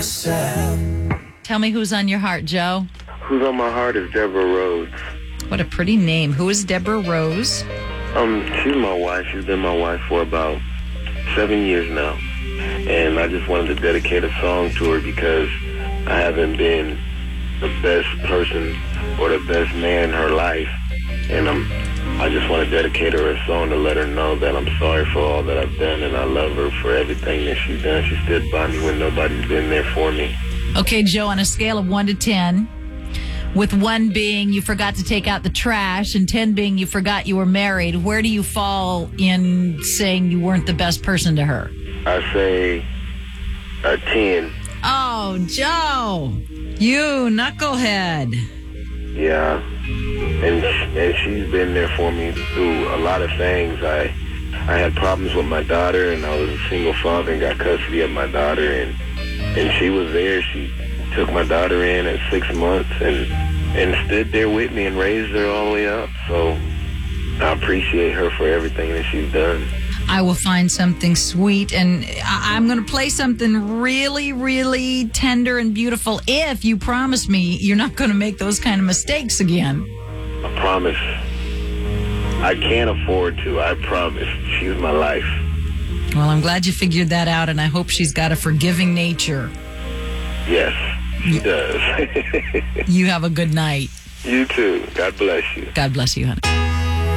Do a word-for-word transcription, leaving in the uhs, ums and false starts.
yourself. Tell me who's on your heart, Joe. Who's on my heart is Deborah Rose. What a pretty name. Who is Deborah Rose? Um, she's my wife. She's been my wife for about seven years now. And I just wanted to dedicate a song to her because I haven't been the best person or the best man in her life. And I'm, I just want to dedicate her a song to let her know that I'm sorry for all that I've done and I love her for everything that she's done. She stood by me when nobody's been there for me. Okay, Joe, on a scale of one to ten, with one being you forgot to take out the trash and ten being you forgot you were married, where do you fall in saying you weren't the best person to her? I say a ten. Oh, Joe, you knucklehead. Yeah, and and she's been there for me through a lot of things. I I had problems with my daughter, and I was a single father and got custody of my daughter, and and she was there. She took my daughter in at six months and and stood there with me and raised her all the way up. So I appreciate her for everything that she's done. I will find something sweet, and I- I'm going to play something really, really tender and beautiful if you promise me you're not going to make those kind of mistakes again. I promise. I can't afford to. I promise. She's my life. Well, I'm glad you figured that out, and I hope she's got a forgiving nature. Yes, she does. You have a good night. You too. God bless you. God bless you, honey.